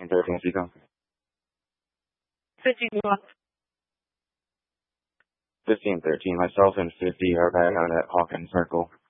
1513, Seacom. 1513, myself and 50 are back out at Hawkins Circle.